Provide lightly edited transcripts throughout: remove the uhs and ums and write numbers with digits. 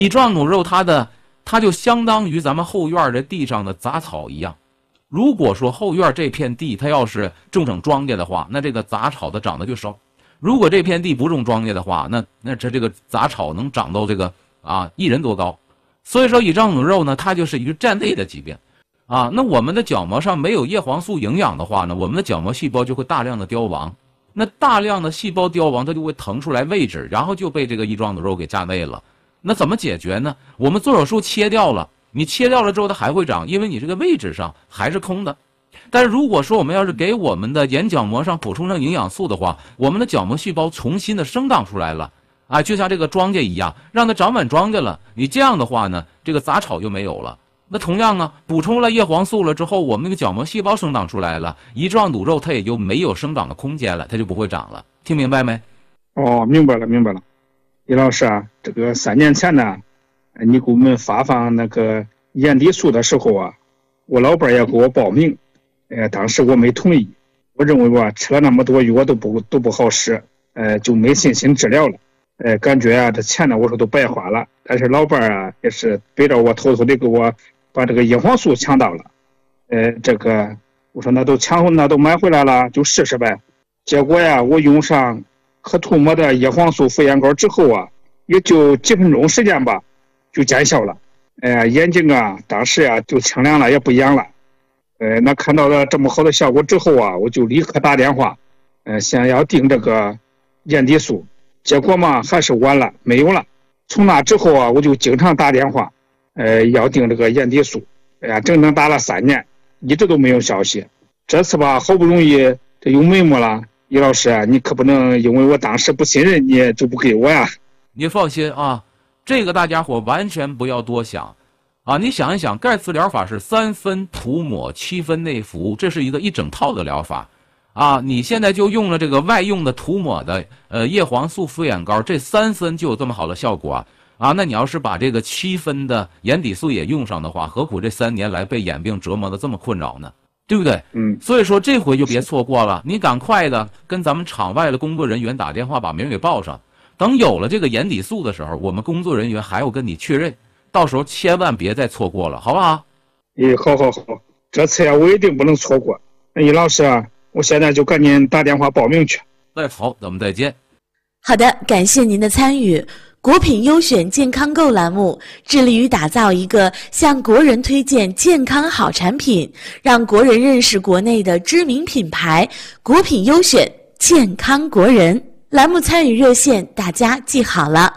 乙状骨肉它就相当于咱们后院的地上的杂草一样。如果说后院这片地它要是种上庄稼的话，那这个杂草它长得就少；如果这片地不种庄稼的话，那这个杂草能长到这个1人多高。所以说乙状骨肉呢，它就是一个站内的疾病那我们的角膜上没有叶黄素营养的话呢，我们的角膜细胞就会大量的凋亡。那大量的细胞凋亡，它就会腾出来位置，然后就被这个乙状骨肉给占位了。那怎么解决呢？我们做手术切掉了，你切掉了之后它还会长，因为你这个位置上还是空的。但是如果说我们要是给我们的眼角膜上补充上营养素的话，我们的角膜细胞重新的生长出来了就像这个庄稼一样，让它长满庄稼了。你这样的话呢，这个杂草就没有了。那同样补充了叶黄素了之后，我们那个角膜细胞生长出来了，乙状骨肉它也就没有生长的空间了，它就不会长了。听明白没？ 哦，明白了。李老师这个3年前呢，你给我们发放那个眼底素的时候我老伴也给我报名，当时我没同意，我认为吃了那么多药都不好使，就没信心治疗了。感觉这钱呢，我说都白花了。但是老伴也是背着我偷偷的给我把这个叶黄素抢到了。这个我说那都买回来了，就试试呗。结果我用上可涂抹的叶黄素复眼膏之后也就几分钟时间吧，就见效了。眼睛当时就清亮了，也不痒了。那看到了这么好的效果之后我就立刻打电话，想要订这个眼底素。结果还是晚了，没有了。从那之后我就经常打电话，要订这个眼底素。整整打了3年，一直都没有消息。这次好不容易这有眉目了，李老师你可不能因为我当时不信任你就不给我呀。 你放心这个大家伙完全不要多想你想一想，盖茨疗法是3分涂抹7分内服，这是一整套的疗法你现在就用了这个外用的涂抹的叶黄素复眼膏，这3分就有这么好的效果那你要是把这个7分的眼底素也用上的话，何苦这3年来被眼病折磨的这么困扰呢？对不对？所以说这回就别错过了，你赶快的跟咱们场外的工作人员打电话把名给报上。等有了这个眼底素的时候，我们工作人员还要跟你确认，到时候千万别再错过了，好不好？ 好，这次我一定不能错过。李老师我现在就赶紧打电话报名去。 好，咱们再见。 好的，感谢您的参与。国品优选健康购栏目致力于打造一个向国人推荐健康好产品，让国人认识国内的知名品牌国品优选健康国人。栏目参与热线大家记好了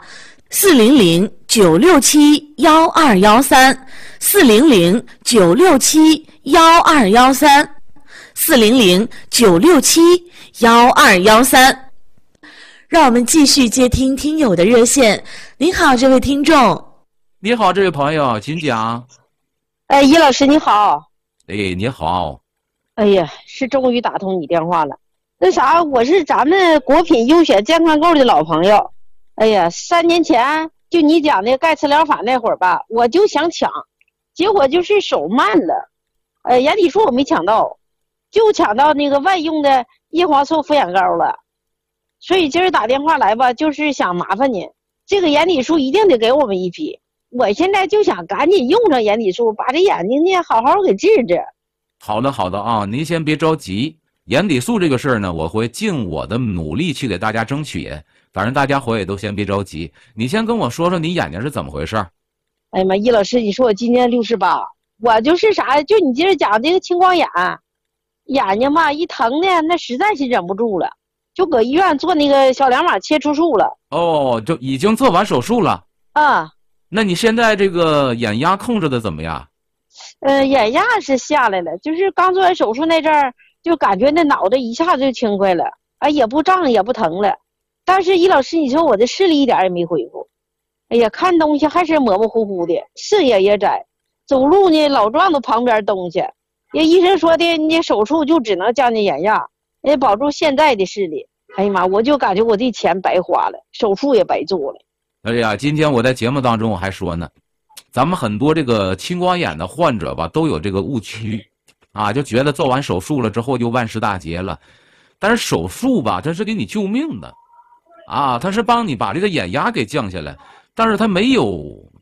，400-967-1213，400-967-1213。让我们继续接听听友的热线。您好，这位听众。 你好，这位朋友，请讲。 易老师你好。 你好。 哎呀，是终于打通你电话了。那啥，我是咱们国品优选健康购的老朋友。哎呀，3年前就你讲的盖茨疗法那会儿吧，我就想抢，结果就是手慢了。眼底素我没抢到，就抢到那个外用的叶黄素复眼膏了。所以今儿打电话来吧，就是想麻烦您，这个眼底素一定得给我们一批。我现在就想赶紧用上眼底素，把这眼睛呢好好给治治。 好的您先别着急，眼底素这个事儿呢，我会尽我的努力去给大家争取。反正大家伙也都先别着急，你先跟我说说你眼睛是怎么回事。 哎呀妈，易老师，你说我今年68，我就是啥，就你今儿讲这个青光眼，眼睛吧一疼呢，那实在是忍不住了。就搁医院做那个小两码切除术了。 就已经做完手术了那你现在这个眼压控制的怎么样？ 眼压是下来了，就是刚做完手术那阵儿，就感觉那脑袋一下子就轻快了也不胀也不疼了。但是易老师，你说我的视力一点也没恢复，哎呀，看东西还是模模糊糊的，视野也窄，走路呢老撞到旁边东西。医生说的，你手术就只能降低眼压，保住现在的视力。哎呀妈，我就感觉我这钱白花了，手术也白做了。 哎呀，今天我在节目当中我还说呢，咱们很多这个青光眼的患者吧，都有这个误区就觉得做完手术了之后就万事大吉了。但是手术吧，这是给你救命的它是帮你把这个眼压给降下来，但是它没有